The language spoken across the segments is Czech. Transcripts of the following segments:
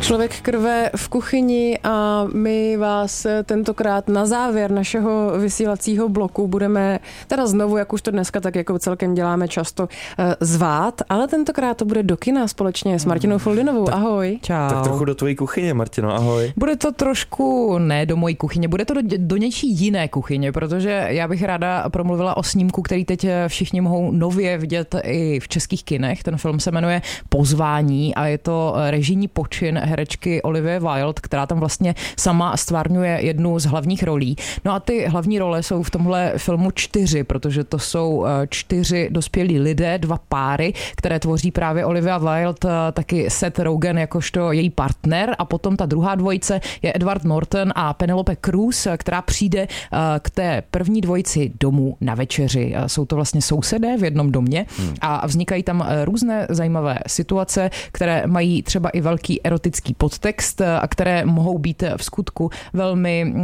Člověk krve v kuchyni a my vás tentokrát na závěr našeho vysílacího bloku budeme teda znovu, jak už to dneska tak jako celkem děláme často, zvát, ale tentokrát to bude do kina společně s Martinou Foldinovou. Ahoj. Čau. Tak trochu do tvojí kuchyně, Martino, ahoj. Bude to trošku, ne do mojí kuchyně, bude to do něčí jiné kuchyně, protože já bych ráda promluvila o snímku, který teď všichni mohou nově vidět i v českých kinech. Ten film se jmenuje Pozvání a je to režijní počin herečky Olivie Wilde, která tam vlastně sama stvárňuje jednu z hlavních rolí. No a ty hlavní role jsou v tomhle filmu 4, protože to jsou 4 dospělí lidé, 2 páry, které tvoří právě Olivia Wilde, taky Seth Rogen jakožto její partner a potom ta druhá dvojice je Edward Norton a Penelope Cruz, která přijde k té první dvojici domů na večeři. Jsou to vlastně sousedé v jednom domě a vznikají tam různé zajímavé situace, které mají třeba i velký erotický podtext a které mohou být v skutku velmi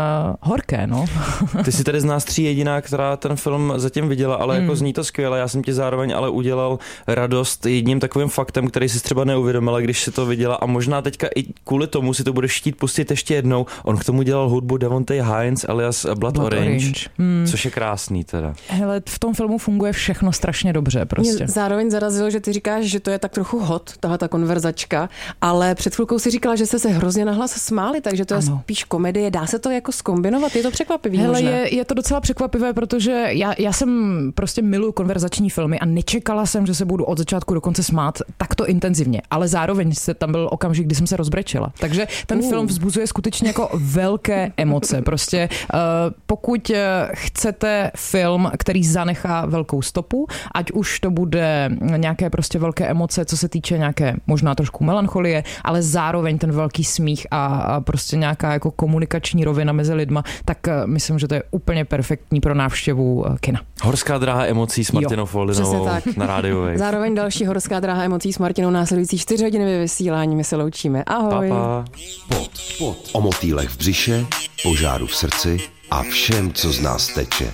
horké, no. Ty jsi tady z nás 3 jediná, která ten film zatím viděla, ale jako zní to skvěle. Já jsem ti zároveň ale udělal radost jedním takovým faktem, který jsi třeba neuvědomila, když si to viděla a možná teďka i kvůli tomu si to budeš chtít pustit ještě jednou. On k tomu dělal hudbu Devontae Hines alias Blood Orange. Což je krásný teda. Hele, v tom filmu funguje všechno strašně dobře prostě. Mě zároveň zarazilo, že ty říkáš, že to je tak trochu hot, ta konverzačka, ale před chvilkou si říkala, že jste se hrozně nahlas smáli, takže to je spíš komedie. Dá se to jako zkombinovat? Je to překvapivý? Hele, je to docela překvapivé, protože já jsem prostě miluju konverzační filmy a nečekala jsem, že se budu od začátku do konce smát takto intenzivně, ale zároveň tam byl okamžik, kdy jsem se rozbrečela. Takže ten film vzbuzuje skutečně jako velké emoce. Prostě pokud chcete film, který zanechá velkou stopu, ať už to bude nějaké prostě velké emoce, co se týče nějaké možná trošku melancholie, ale zároveň ten velký smích a prostě nějaká jako komunikační rovina mezi lidma, tak myslím, že to je úplně perfektní pro návštěvu kina. Horská dráha emocí s Martinou Foldinovou na rádiu Wave. Zároveň další horská dráha emocí s Martinou, následující 4 hodiny ve vysílání. My se loučíme. Ahoj. Pa. Pod. O motýlech v břiše, požáru v srdci a všem, co z nás teče.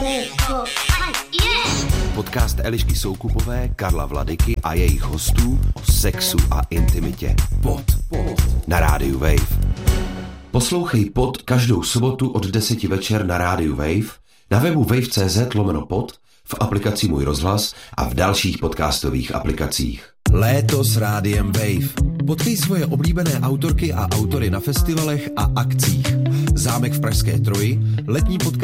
Podcast Elišky Soukupové, Karla Vladyky a jejich hostů o sexu a intimitě. Pod. Na rádiu Wave. Poslouchej Pod každou sobotu od 10 večer na rádiu Wave, na webu wave.cz/pod, v aplikaci Můj rozhlas a v dalších podcastových aplikacích. Léto s rádiem Wave. Potkej svoje oblíbené autorky a autory na festivalech a akcích. Zámek v Pražské Troji, letní podcast